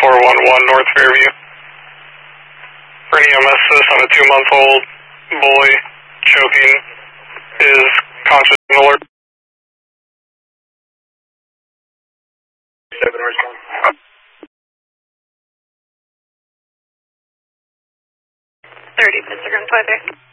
411 North Fairview. For an EMS assist on a 2-month-old boy choking is conscious and alert. 30 minutes are going to play there.